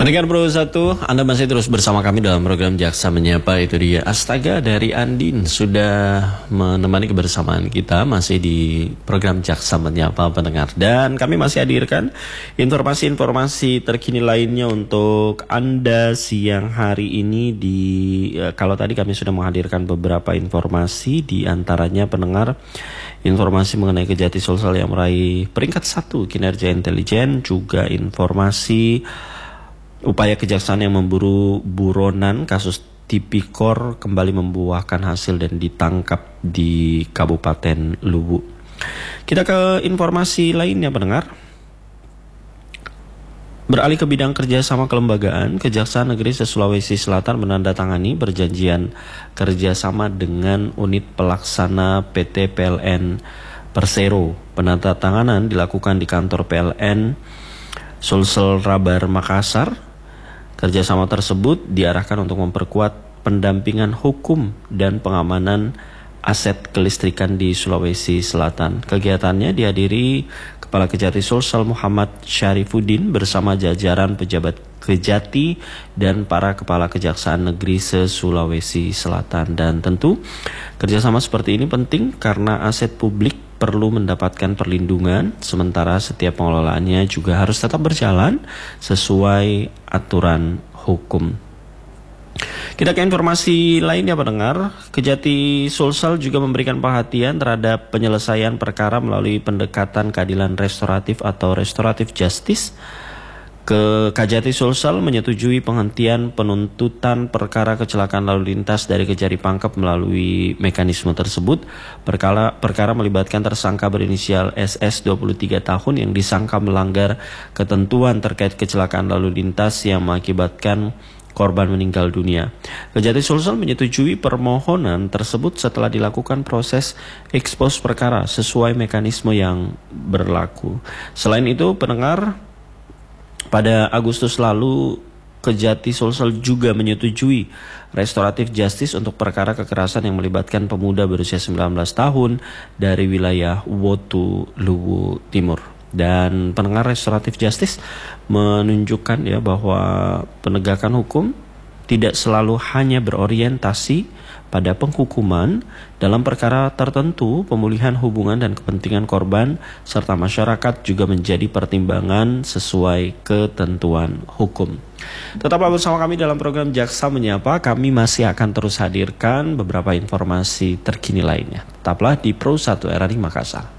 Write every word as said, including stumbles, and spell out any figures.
Pendengar Pro satu, Anda masih terus bersama kami dalam program Jaksa Menyapa. Itu dia Astaga dari Andin sudah menemani kebersamaan kita masih di program Jaksa Menyapa pendengar. Dan kami masih hadirkan informasi-informasi terkini lainnya untuk Anda siang hari ini. Di eh, kalau tadi kami sudah menghadirkan beberapa informasi, di antaranya pendengar informasi mengenai Kejati Sulsel yang meraih peringkat satu kinerja intelijen, juga informasi upaya kejaksaan yang memburu buronan kasus Tipikor kembali membuahkan hasil dan ditangkap di Kabupaten Luwu. Kita ke informasi lainnya pendengar. Beralih ke bidang kerjasama kelembagaan, Kejaksaan Negeri se-Sulawesi Selatan menandatangani perjanjian kerjasama dengan unit pelaksana P T P L N Persero. Penandatanganan dilakukan di kantor P L N Sulsel Rabar Makassar. Kerjasama tersebut diarahkan untuk memperkuat pendampingan hukum dan pengamanan aset kelistrikan di Sulawesi Selatan. Kegiatannya dihadiri Kepala Kejati Sulsel Muhammad Syarifuddin bersama jajaran pejabat Kejati dan para kepala kejaksaan negeri se-Sulawesi Selatan. Dan tentu kerjasama seperti ini penting karena aset publik perlu mendapatkan perlindungan, sementara setiap pengelolaannya juga harus tetap berjalan sesuai aturan hukum. Kita ke informasi lainnya pendengar. Kejati Sulsel juga memberikan perhatian terhadap penyelesaian perkara melalui pendekatan keadilan restoratif atau restoratif justice. Ke Kejati Sulsel menyetujui penghentian penuntutan perkara kecelakaan lalu lintas dari Kejari Pangkep melalui mekanisme tersebut. Perkara, perkara melibatkan tersangka berinisial S S dua puluh tiga tahun yang disangka melanggar ketentuan terkait kecelakaan lalu lintas yang mengakibatkan korban meninggal dunia. Kejati Sulsel menyetujui permohonan tersebut setelah dilakukan proses ekspos perkara sesuai mekanisme yang berlaku. Selain itu, pendengar, pada Agustus lalu, Kejati Sulsel juga menyetujui restoratif justice untuk perkara kekerasan yang melibatkan pemuda berusia sembilan belas tahun dari wilayah Wotu, Luwu Timur. Dan pendengar, restoratif justice menunjukkan ya bahwa penegakan hukum tidak selalu hanya berorientasi pada penghukuman. Dalam perkara tertentu, pemulihan hubungan dan kepentingan korban serta masyarakat juga menjadi pertimbangan sesuai ketentuan hukum. Tetaplah bersama kami dalam program Jaksa Menyapa. Kami masih akan terus hadirkan beberapa informasi terkini lainnya. Tetaplah di Pro satu R R I Makassar.